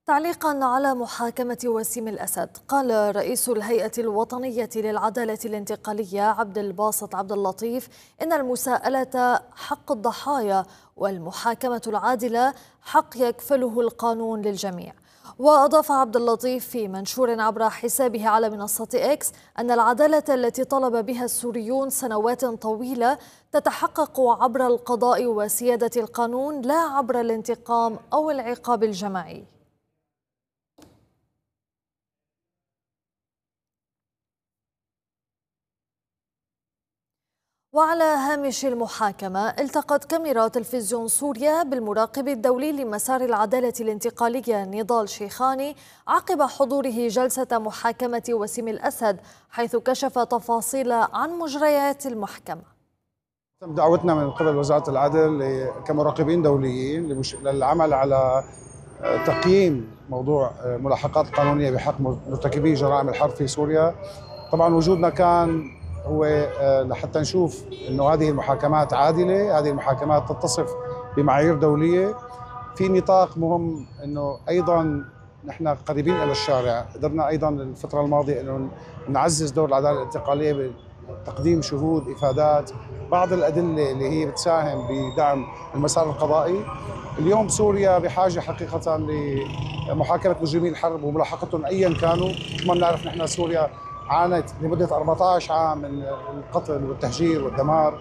تعليقا على محاكمة وسيم الأسد، قال رئيس الهيئة الوطنية للعدالة الانتقالية عبد الباسط عبد اللطيف إن المساءلة حق الضحايا والمحاكمة العادلة حق يكفله القانون للجميع. وأضاف عبد اللطيف في منشور عبر حسابه على منصة إكس أن العدالة التي طلب بها السوريون سنوات طويلة تتحقق عبر القضاء وسيادة القانون، لا عبر الانتقام أو العقاب الجماعي. وعلى هامش المحاكمة، التقت كاميرا تلفزيون سوريا بالمراقب الدولي لمسار العدالة الانتقالية نضال شيخاني عقب حضوره جلسة محاكمة وسيم الأسد، حيث كشف تفاصيل عن مجريات المحكمة. تم دعوتنا من قبل وزارة العدل كمراقبين دوليين للعمل على تقييم موضوع ملاحقات قانونية بحق مرتكبي جرائم الحرب في سوريا. طبعا وجودنا كان هو لحتى نشوف انه هذه المحاكمات عادله، هذه المحاكمات تتصف بمعايير دوليه. في نطاق مهم انه ايضا نحن قريبين الى الشارع، قدرنا ايضا الفتره الماضيه انه نعزز دور العداله الانتقاليه بتقديم شهود، افادات، بعض الادله اللي هي بتساهم بدعم المسار القضائي. اليوم سوريا بحاجه حقيقه لمحاكمه مجرمي الحرب وملاحقتهم ايا كانوا. مثل ما بنعرف نحن سوريا عانت لمدة 14 عام من القتل والتهجير والدمار.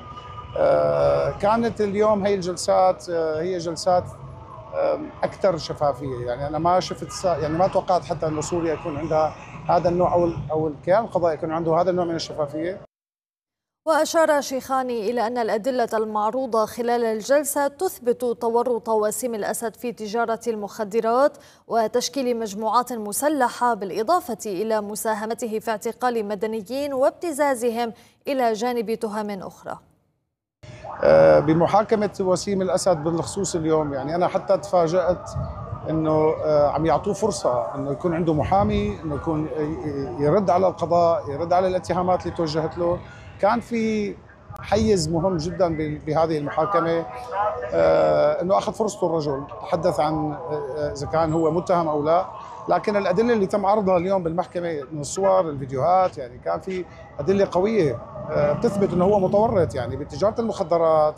كانت اليوم هي الجلسات هي جلسات أكثر شفافية. يعني أنا ما شفت، يعني ما توقعت حتى أن سوريا يكون عندها هذا النوع أو الكيان القضائي يكون عنده هذا النوع من الشفافية. وأشار شيخاني إلى أن الأدلة المعروضة خلال الجلسة تثبت تورط وسيم الأسد في تجارة المخدرات وتشكيل مجموعات مسلحة، بالإضافة إلى مساهمته في اعتقال مدنيين وابتزازهم إلى جانب تهم أخرى. بمحاكمة وسيم الأسد بالخصوص اليوم، يعني أنا حتى تفاجأت انه عم يعطوه فرصه انه يكون عنده محامي، انه يكون يرد على القضاء، يرد على الاتهامات اللي توجهت له. كان في حيز مهم جدا بهذه المحاكمه، انه اخذ فرصته الرجل، تحدث عن اذا كان هو متهم او لا. لكن الادله اللي تم عرضها اليوم بالمحكمه من الصور، الفيديوهات، يعني كان في ادله قويه بتثبت انه هو متورط يعني بتجاره المخدرات،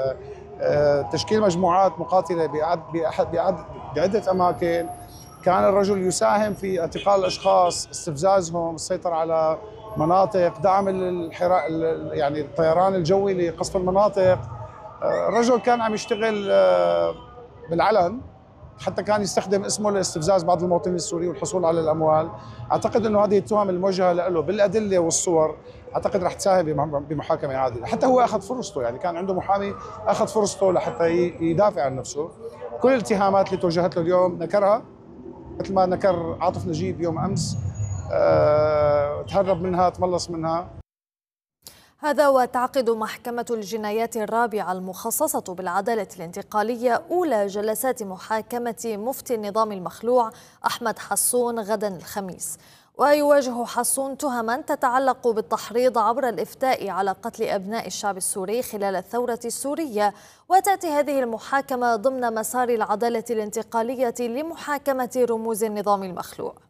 بتشكيل مجموعات مقاتله بعده اماكن. كان الرجل يساهم في اعتقال الاشخاص، استفزازهم، السيطره على مناطق، دعم يعني الطيران الجوي لقصف المناطق. الرجل كان عم يشتغل بالعلن، حتى كان يستخدم اسمه لاستفزاز بعض المواطنين السوريين والحصول على الاموال. اعتقد انه هذه التهم الموجهه له بالادله والصور اعتقد رح تساهم بمحاكمه عادله. حتى هو اخذ فرصته، يعني كان عنده محامي اخذ فرصته لحتى يدافع عن نفسه. كل الاتهامات اللي توجهت له اليوم نكرها، مثل ما نكر عاطف نجيب يوم امس، تهرب منها، تملص منها. هذا وتعقد محكمة الجنايات الرابعة المخصصة بالعدالة الانتقالية أولى جلسات محاكمة مفتي النظام المخلوع أحمد حسون غدا الخميس. ويواجه حسون تهما تتعلق بالتحريض عبر الإفتاء على قتل أبناء الشعب السوري خلال الثورة السورية. وتأتي هذه المحاكمة ضمن مسار العدالة الانتقالية لمحاكمة رموز النظام المخلوع.